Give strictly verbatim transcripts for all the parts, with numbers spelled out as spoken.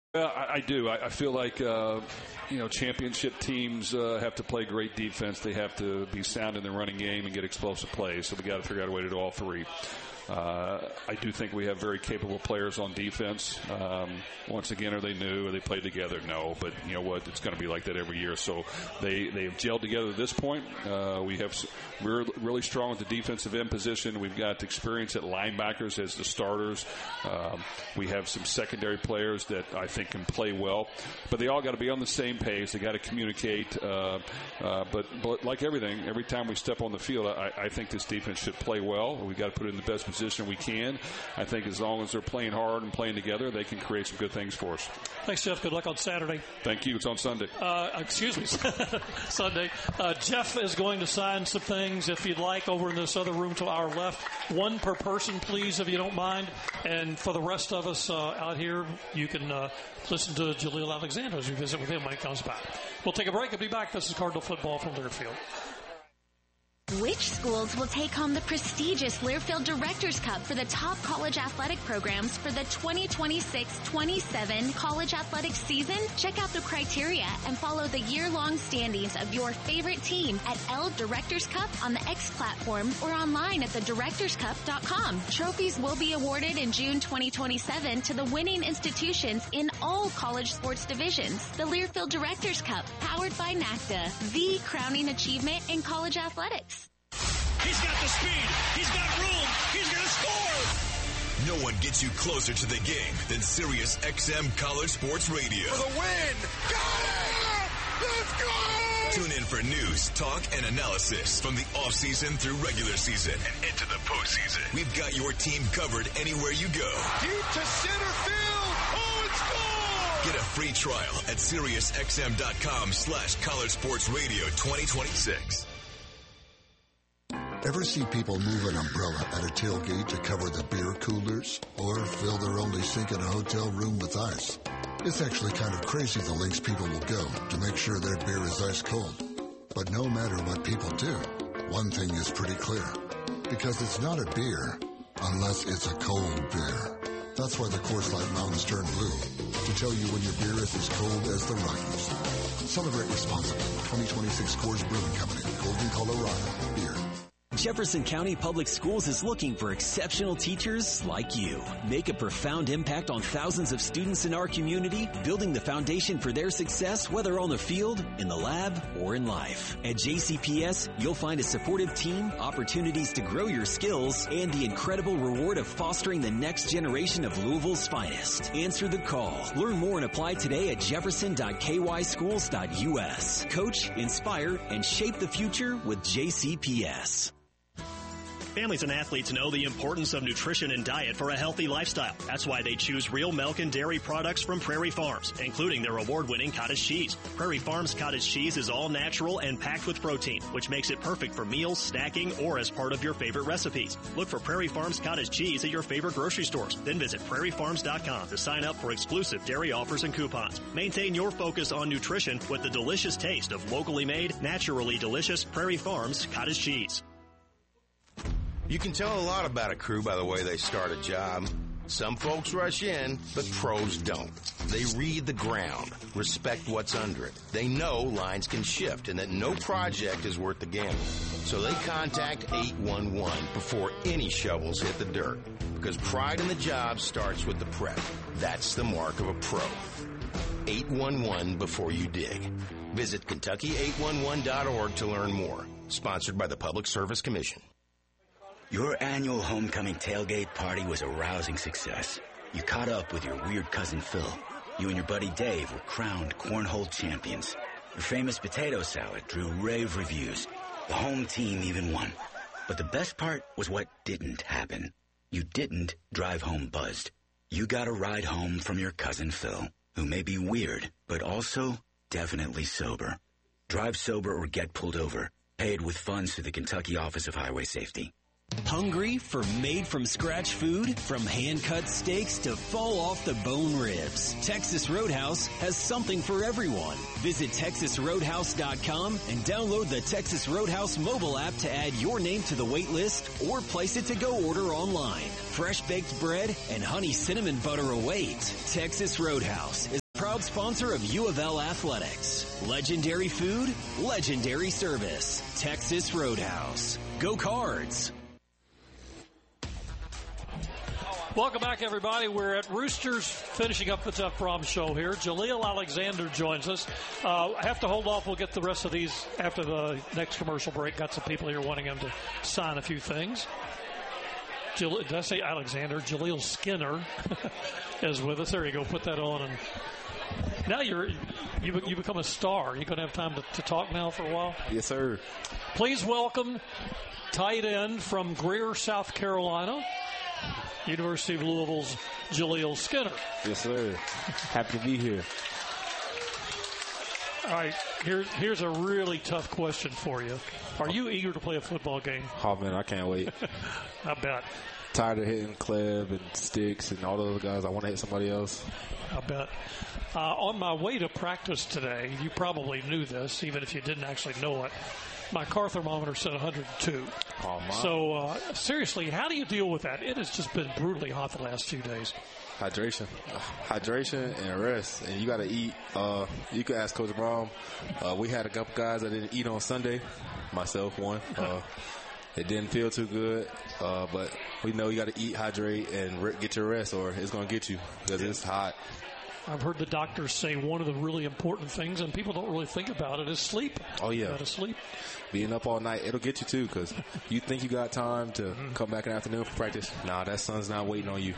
Uh, I, I do. I, I feel like, uh, you know, championship teams uh, have to play great defense. They have to be sound in the running game and get explosive plays. So we got to figure out a way to do all three. Uh, I do think we have very capable players on defense. Um, once again, are they new? Are they played together? No, but you know what? It's going to be like that every year. So they they have gelled together at this point. Uh, we have we're really strong at the defensive end position. We've got experience at linebackers as the starters. Um, we have some secondary players that I think can play well, but they all got to be on the same page. They got to communicate. Uh, uh, but, but like everything, every time we step on the field, I, I think this defense should play well. We got to put it in the best position we can. I think as long as they're playing hard and playing together, they can create some good things for us. Thanks, Jeff. Good luck on Saturday. Thank you. It's on Sunday. Uh, excuse me, Sunday. Uh, Jeff is going to sign some things, if you'd like, over in this other room to our left. One per person, please, if you don't mind. And for the rest of us uh, out here, you can uh, listen to Jaleel Alexander as we visit with him when he comes back. We'll take a break and be back. This is Cardinal Football from Learfield. Which schools will take home the prestigious Learfield Directors Cup for the top college athletic programs for the twenty twenty-six twenty-seven college athletics season? Check out the criteria and follow the year-long standings of your favorite team at L Directors Cup on the X platform or online at the directors cup dot com. Trophies will be awarded in June twenty twenty-seven to the winning institutions in all college sports divisions. The Learfield Directors Cup, powered by NACDA, the crowning achievement in college athletics. He's got the speed. He's got room. He's going to score. No one gets you closer to the game than Sirius X M College Sports Radio. For the win. Got it. Let's go. Tune in for news, talk, and analysis from the offseason through regular season and into the postseason. We've got your team covered anywhere you go. Deep to center field. Oh, it's gone. Get a free trial at SiriusXM.com slash College Sports Radio twenty twenty-six. Ever see people move an umbrella at a tailgate to cover the beer coolers or fill their only sink in a hotel room with ice? It's actually kind of crazy the lengths people will go to make sure their beer is ice cold. But no matter what people do, one thing is pretty clear. Because it's not a beer unless it's a cold beer. That's why the Coors Light Mountains turn blue, to tell you when your beer is as cold as the Rockies. Celebrate responsibly. twenty twenty-six Coors Brewing Company, Golden, Colorado. Beer. Jefferson County Public Schools is looking for exceptional teachers like you. Make a profound impact on thousands of students in our community, building the foundation for their success, whether on the field, in the lab, or in life. At J C P S, you'll find a supportive team, opportunities to grow your skills, and the incredible reward of fostering the next generation of Louisville's finest. Answer the call. Learn more and apply today at jefferson dot k y schools dot u s. Coach, inspire, and shape the future with J C P S. Families and athletes know the importance of nutrition and diet for a healthy lifestyle. That's why they choose real milk and dairy products from Prairie Farms, including their award-winning cottage cheese. Prairie Farms cottage cheese is all natural and packed with protein, which makes it perfect for meals, snacking, or as part of your favorite recipes. Look for Prairie Farms cottage cheese at your favorite grocery stores. Then visit prairie farms dot com to sign up for exclusive dairy offers and coupons. Maintain your focus on nutrition with the delicious taste of locally made, naturally delicious Prairie Farms cottage cheese. You can tell a lot about a crew by the way they start a job. Some folks rush in, but pros don't. They read the ground, respect what's under it. They know lines can shift and that no project is worth the gamble. So they contact eight one one before any shovels hit the dirt. Because pride in the job starts with the prep. That's the mark of a pro. eight one one before you dig. Visit Kentucky eight one one dot org to learn more. Sponsored by the Public Service Commission. Your annual homecoming tailgate party was a rousing success. You caught up with your weird cousin Phil. You and your buddy Dave were crowned cornhole champions. Your famous potato salad drew rave reviews. The home team even won. But the best part was what didn't happen. You didn't drive home buzzed. You got a ride home from your cousin Phil, who may be weird, but also definitely sober. Drive sober or get pulled over. Paid with funds through the Kentucky Office of Highway Safety. Hungry for made-from-scratch food? From hand-cut steaks to fall-off-the-bone ribs, Texas Roadhouse has something for everyone. Visit Texas Roadhouse dot com and download the Texas Roadhouse mobile app to add your name to the wait list or place it to-go order online. Fresh baked bread and honey cinnamon butter await. Texas Roadhouse is a proud sponsor of U of L Athletics. Legendary food, legendary service. Texas Roadhouse. Go Cards! Welcome back, everybody. We're at Roosters finishing up the Jeff Brom show here. Jaleel Alexander joins us. Uh, I have to hold off. We'll get the rest of these after the next commercial break. Got some people here wanting him to sign a few things. Jal- did I say Alexander? Jaleel Skinner is with us. There you go. Put that on. And now you're you, you become a star. You're going to have time to, to talk now for a while? Yes, sir. Please welcome tight end from Greer, South Carolina, University of Louisville's Jaleel Skinner. Yes, sir. Happy to be here. All right, here's, here's a really tough question for you. Are you eager to play a football game? Oh, man, I can't wait. I bet. Tired of hitting Cleb and Sticks and all those guys. I want to hit somebody else. I bet. Uh, on my way to practice today, you probably knew this, even if you didn't actually know it. My car thermometer said one hundred two. Oh, my. So, uh, seriously, how do you deal with that? It has just been brutally hot the last few days. Hydration. Hydration and rest. And you got to eat. Uh, you could ask Coach Brom. Uh, we had a couple guys that didn't eat on Sunday. Myself, one. Uh, it didn't feel too good. Uh, but we know you got to eat, hydrate, and re- get your rest, or it's going to get you because it's hot. I've heard the doctors say one of the really important things, and people don't really think about it, is sleep. Oh, yeah. You got to sleep. Being up all night, it'll get you, too, because you think you got time to mm-hmm. come back in the afternoon for practice. Nah, that sun's not waiting on you.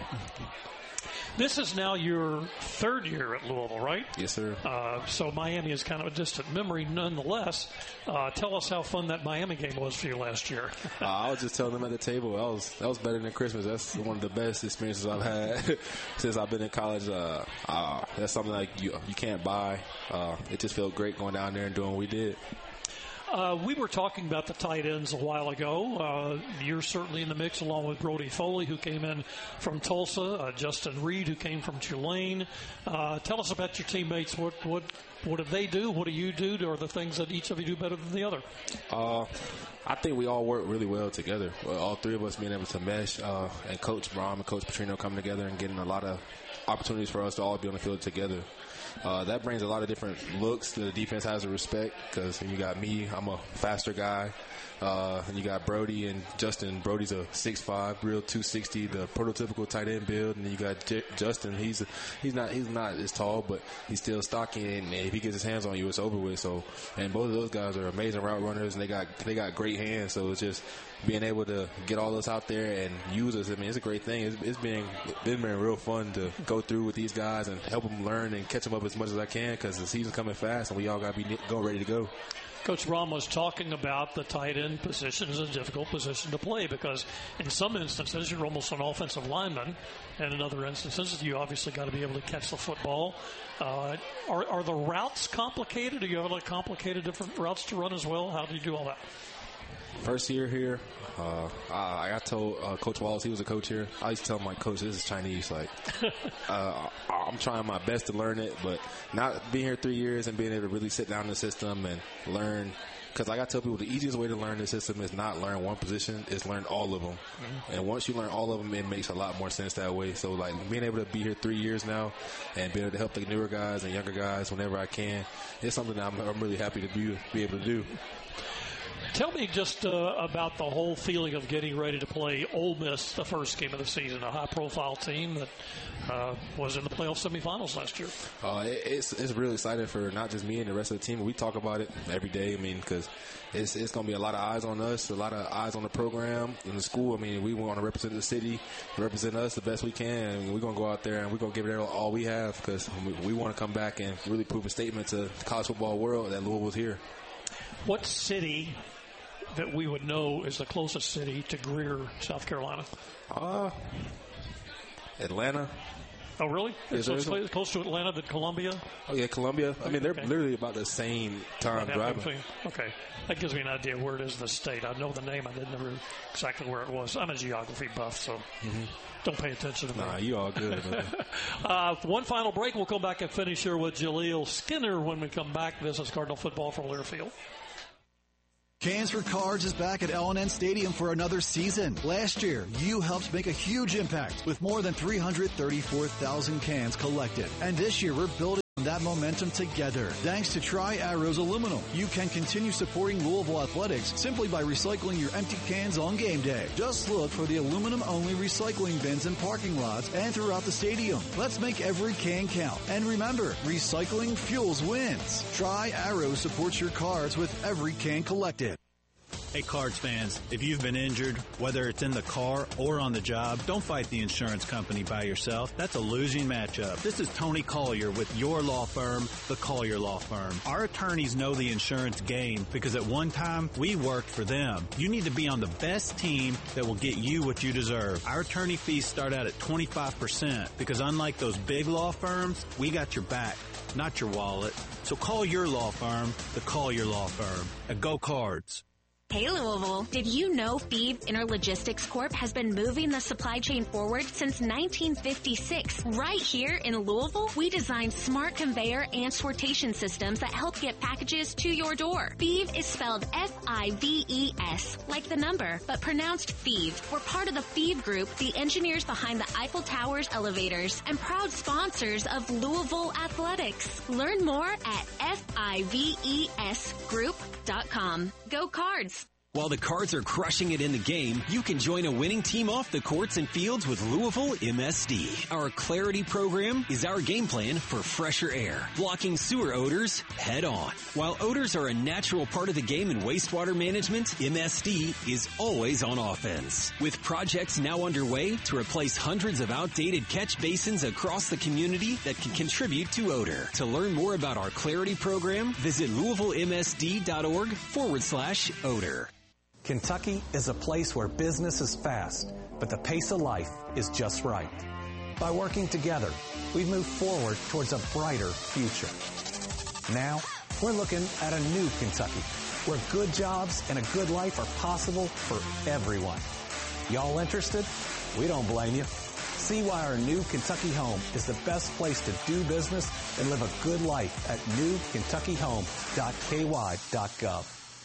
This is now your third year at Louisville, right? Yes, sir. Uh, so Miami is kind of a distant memory nonetheless. Uh, tell us how fun that Miami game was for you last year. uh, I was just telling them at the table, that was that was better than Christmas. That's one of the best experiences I've had since I've been in college. Uh, uh, that's something like you you can't buy. Uh, it just felt great going down there and doing what we did. Uh, we were talking about the tight ends a while ago. Uh, you're certainly in the mix along with Brody Foley, who came in from Tulsa, uh, Justin Reed, who came from Tulane. Uh, tell us about your teammates. What what what do they do? What do you do? Or the things that each of you do better than the other? Uh, I think we all work really well together. All three of us being able to mesh, uh, and Coach Brom and Coach Petrino coming together and getting a lot of opportunities for us to all be on the field together. Uh, that brings a lot of different looks that the defense has to respect, because you got me, I'm a faster guy. Uh, and you got Brody and Justin. Brody's a six five, real two sixty, the prototypical tight end build. And then you got J- Justin. He's a, he's not he's not as tall, but he's still stocky. And if he gets his hands on you, it's over with. So, and both of those guys are amazing route runners, and they got they got great hands. So it's just being able to get all this out there and use us. I mean, it's a great thing. It's, it's been it's been real fun to go through with these guys and help them learn and catch them up as much as I can, because the season's coming fast and we all got to be go ready to go. Coach Brom was talking about the tight end position is a difficult position to play, because in some instances you're almost an offensive lineman, and in other instances you obviously got to be able to catch the football. Uh, are, are the routes complicated? Do you have like complicated different routes to run as well? How do you do all that? First year here, uh, I, I got told uh, Coach Wallace, he was a coach here. I used to tell him, like, Coach, this is Chinese. Like, uh, I'm trying my best to learn it, but not being here three years and being able to really sit down in the system and learn. Because like I tell people, the easiest way to learn the system is not learn one position, is learn all of them. Mm-hmm. And once you learn all of them, it makes a lot more sense that way. So, like, being able to be here three years now and being able to help the newer guys and younger guys whenever I can, it's something that I'm, I'm really happy to be, be able to do. Tell me just uh, about the whole feeling of getting ready to play Ole Miss the first game of the season, a high-profile team that uh, was in the playoff semifinals last year. Uh, it, it's it's really exciting for not just me and the rest of the team. We talk about it every day. I mean, because it's it's going to be a lot of eyes on us, a lot of eyes on the program in the school. I mean, we want to represent the city, represent us the best we can. And we're going to go out there and we're going to give it all we have, because we, we want to come back and really prove a statement to the college football world that Louisville's here. What city that we would know is the closest city to Greer, South Carolina? Uh, Atlanta. Oh, really? Yes, so sir. it's close to Atlanta than Columbia? Oh, yeah, Columbia. I mean, they're Okay. literally about the same time driving. Okay. That gives me an idea where it is in the state. I know the name. I didn't know exactly where it was. I'm a geography buff, so Mm-hmm. don't pay attention to me. Nah, you all good. uh, one final break. We'll come back and finish here with Jaleel Skinner when we come back. This is Cardinal Football from Learfield. Cans for Cards is back at L and N Stadium for another season. Last year, you helped make a huge impact with more than three hundred thirty-four thousand cans collected. And this year, we're building on that momentum together. Thanks to Tri-Arrows Aluminum, you can continue supporting Louisville athletics simply by recycling your empty cans on game day. Just look for the aluminum-only recycling bins in parking lots and throughout the stadium. Let's make every can count. And remember, recycling fuels wins. Tri-Arrows supports your cards with every can collected. Hey, Cards fans, if you've been injured, whether it's in the car or on the job, don't fight the insurance company by yourself. That's a losing matchup. This is Tony Collier with your law firm, the Collier Law Firm. Our attorneys know the insurance game because at one time, we worked for them. You need to be on the best team that will get you what you deserve. Our attorney fees start out at twenty-five percent because unlike those big law firms, we got your back, not your wallet. So call your law firm, the Collier Law Firm, and go Cards. Hey Louisville, did you know Feeve Interlogistics Corp has been moving the supply chain forward since nineteen fifty-six? Right here in Louisville, we designed smart conveyor and sortation systems that help get packages to your door. Feeve is spelled F I V E S, like the number, but pronounced Feeve. We're part of the Feeve Group, the engineers behind the Eiffel Tower's elevators, and proud sponsors of Louisville Athletics. Learn more at F I V E S group dot com. Go Cards! While the Cards are crushing it in the game, you can join a winning team off the courts and fields with Louisville M S D. Our Clarity program is our game plan for fresher air, blocking sewer odors head on. While odors are a natural part of the game in wastewater management, M S D is always on offense. With projects now underway to replace hundreds of outdated catch basins across the community that can contribute to odor. To learn more about our Clarity program, visit LouisvilleMSD.org forward slash odor. Kentucky is a place where business is fast, but the pace of life is just right. By working together, we've moved forward towards a brighter future. Now, we're looking at a new Kentucky, where good jobs and a good life are possible for everyone. Y'all interested? We don't blame you. See why our new Kentucky home is the best place to do business and live a good life at new kentucky home dot k y dot gov.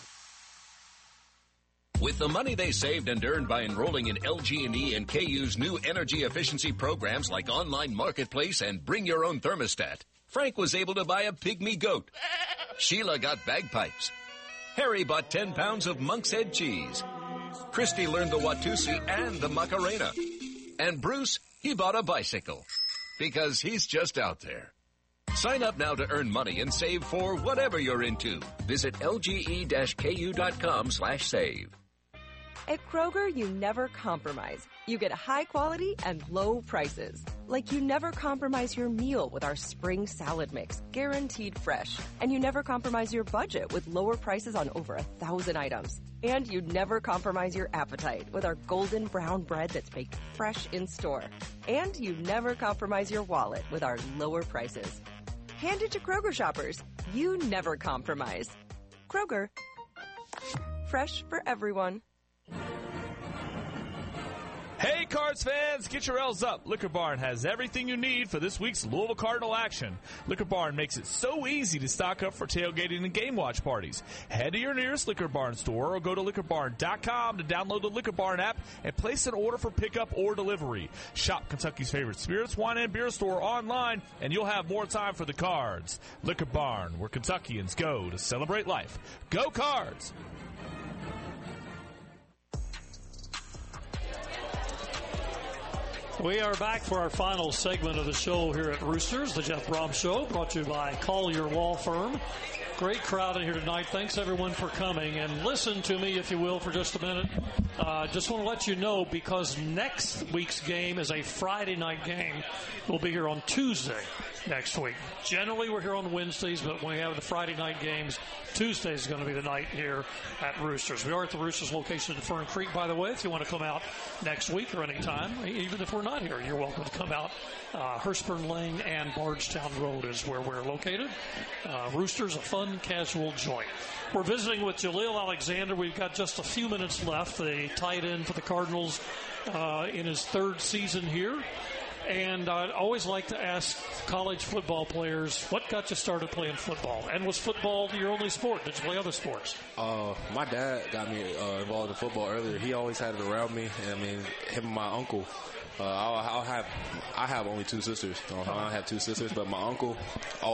With the money they saved and earned by enrolling in L G and E and K U's new energy efficiency programs like Online Marketplace and Bring Your Own Thermostat, Frank was able to buy a pygmy goat. Sheila got bagpipes. Harry bought ten pounds of Monk's Head cheese. Christy learned the Watusi and the Macarena. And Bruce, he bought a bicycle. Because he's just out there. Sign up now to earn money and save for whatever you're into. Visit L G E K U dot com slash save. At Kroger, you never compromise. You get high quality and low prices. Like you never compromise your meal with our spring salad mix, guaranteed fresh. And you never compromise your budget with lower prices on over a thousand items. And you never compromise your appetite with our golden brown bread that's baked fresh in store. And you never compromise your wallet with our lower prices. Hand it to Kroger shoppers. You never compromise. Kroger. Fresh for everyone. Hey, Cards fans, get your L's up. Liquor Barn has everything you need for this week's Louisville Cardinal action. Liquor Barn makes it so easy to stock up for tailgating and game watch parties. Head to your nearest Liquor Barn store or go to liquor barn dot com to download the Liquor Barn app and place an order for pickup or delivery. Shop Kentucky's favorite spirits, wine, and beer store online, and you'll have more time for the Cards. Liquor Barn, where Kentuckians go to celebrate life. Go Cards! We are back for our final segment of the show here at Roosters, the Jeff Brom Show, brought to you by Collier Law Firm. Great crowd in here tonight. Thanks, everyone, for coming. And listen to me, if you will, for just a minute. Uh, just want to let you know, because next week's game is a Friday night game. We'll be here on Tuesday. next week. Generally, we're here on Wednesdays, but when we have the Friday night games, Tuesday is going to be the night here at Roosters. We are at the Roosters location in Fern Creek, by the way. If you want to come out next week or any time, even if we're not here, you're welcome to come out. Uh, Hurstburn Lane and Bardstown Road is where we're located. Uh, Roosters, a fun, casual joint. We're visiting with Jaleel Alexander. We've got just a few minutes left. The tight end for the Cardinals uh, in his third season here. And I'd always like to ask college football players, what got you started playing football? And was football your only sport? Did you play other sports? Uh, my dad got me uh, involved in football earlier. He always had it around me. I mean, him and my uncle. Uh, I'll, I'll have I have only two sisters. So I don't have two sisters, but my uncle always